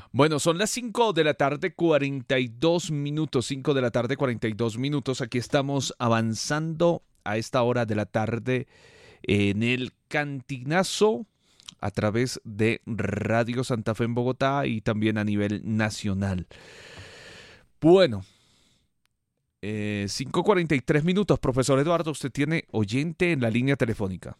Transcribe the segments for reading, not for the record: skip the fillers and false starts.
Bueno, son las 5 de la tarde, 42 minutos, 5 de la tarde, 42 minutos. Aquí estamos avanzando a esta hora de la tarde en el Cantinazo a través de Radio Santa Fe en Bogotá y también a nivel nacional. Bueno, 5:43 minutos. Profesor Eduardo, usted tiene oyente en la línea telefónica.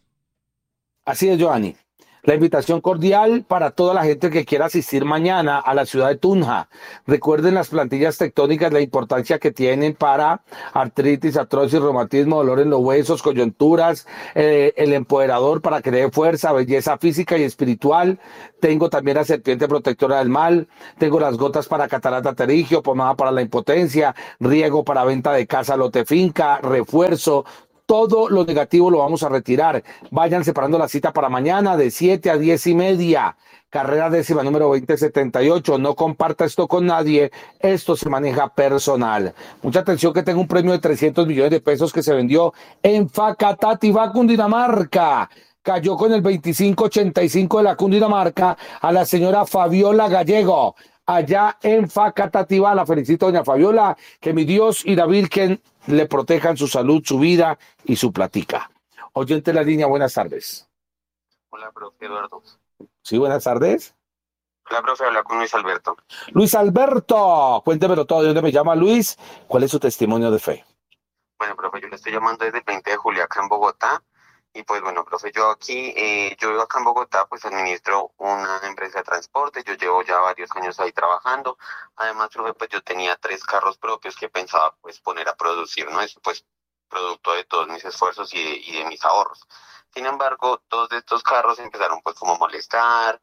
Así es, Joanny. La invitación cordial para toda la gente que quiera asistir mañana a la ciudad de Tunja. Recuerden las plantillas tectónicas, la importancia que tienen para artritis, artrosis, reumatismo, dolor en los huesos, coyunturas, el empoderador para que le dé fuerza, belleza física y espiritual. Tengo también la serpiente protectora del mal. Tengo las gotas para catarata pterigio, pomada para la impotencia, riego para venta de casa, lote, finca, refuerzo. Todo lo negativo lo vamos a retirar. Vayan separando la cita para mañana de 7 a 10:30. Carrera décima número 2078. No comparta esto con nadie. Esto se maneja personal. Mucha atención que tengo un premio de 300 millones de pesos que se vendió en Facatativá, Cundinamarca. Cayó con el 2585 de la Cundinamarca a la señora Fabiola Gallego. Allá en Facatativá, la felicito, doña Fabiola, que mi Dios y la Virgen le protejan su salud, su vida y su platica. Oyente de la línea, buenas tardes. Hola, profe Eduardo. Sí, buenas tardes. Hola, profe, habla con Luis Alberto. Luis Alberto, cuéntemelo todo. ¿De dónde me llama Luis? ¿Cuál es su testimonio de fe? Bueno, profe, yo le estoy llamando desde el 20 de julio acá en Bogotá. Y pues bueno, profe, yo vivo acá en Bogotá, pues administro una empresa de transporte. Yo llevo ya varios años ahí trabajando. Además, profe, pues yo tenía 3 carros propios que pensaba pues poner a producir, ¿no? Es pues producto de todos mis esfuerzos y de mis ahorros. Sin embargo, 2 de estos carros empezaron pues como a molestar,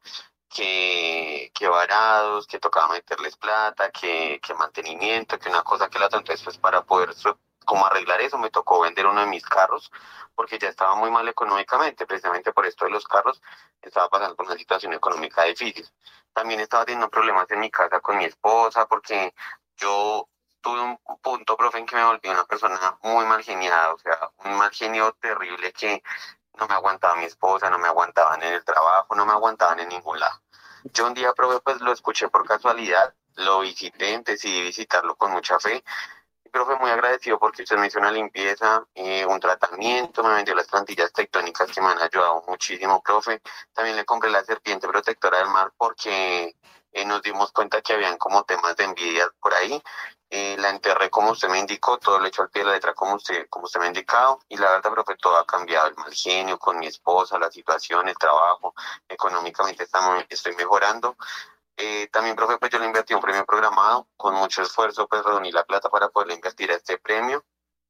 que varados, que tocaba meterles plata, que mantenimiento, que una cosa que la otra. Entonces, pues para poder como arreglar eso, me tocó vender uno de mis carros, porque ya estaba muy mal económicamente, precisamente por esto de los carros, estaba pasando por una situación económica difícil. También estaba teniendo problemas en mi casa con mi esposa, porque yo tuve un punto, profe, en que me volví una persona muy mal geniada, o sea, un mal genio terrible que no me aguantaba mi esposa, no me aguantaban en el trabajo, no me aguantaban en ningún lado. Yo un día, profe, pues lo escuché por casualidad, lo visité, decidí visitarlo con mucha fe. Profe, muy agradecido porque usted me hizo una limpieza, un tratamiento, me vendió las plantillas tectónicas que me han ayudado muchísimo, profe. También le compré la serpiente protectora del mar porque nos dimos cuenta que habían como temas de envidia por ahí. La enterré como usted me indicó, todo lo he hecho al pie de la letra como usted me ha indicado. Y la verdad, profe, todo ha cambiado. El mal genio con mi esposa, la situación, el trabajo, económicamente estoy mejorando. También, profe, pues yo le invertí un premio programado, con mucho esfuerzo, pues reuní la plata para poderle invertir a este premio,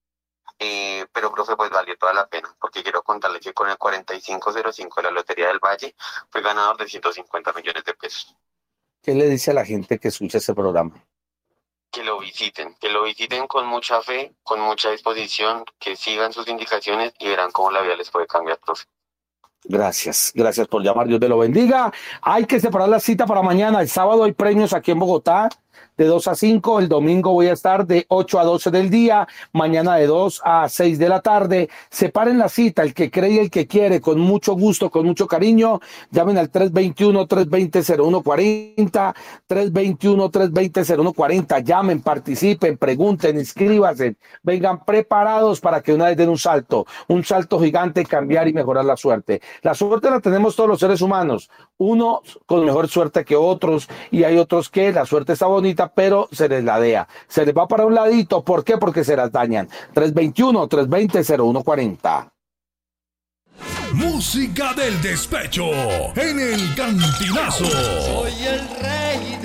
pero, profe, pues valió toda la pena, porque quiero contarle que con el 4505 de la Lotería del Valle, fui ganador de 150 millones de pesos. ¿Qué le dice a la gente que escucha ese programa? Que lo visiten con mucha fe, con mucha disposición, que sigan sus indicaciones y verán cómo la vida les puede cambiar, profe. Gracias por llamar, Dios te lo bendiga. Hay que separar la cita para mañana. El sábado hay premios aquí en Bogotá de 2 a 5. El domingo voy a estar de 8 a 12 del día. Mañana de 2 a 6 de la tarde. Separen la cita, el que cree y el que quiere, con mucho gusto, con mucho cariño. Llamen al 321-320-0140. 321-320-0140. Llamen, participen, pregunten, inscríbanse. Vengan preparados para que una vez den un salto gigante, cambiar y mejorar la suerte. La suerte la tenemos todos los seres humanos. Unos con mejor suerte que otros, y hay otros que la suerte está bonita, pero se les ladea. Se les va para un ladito. ¿Por qué? Porque se las dañan. 321-320-0140. Música del despecho en el Cantinazo. Soy el rey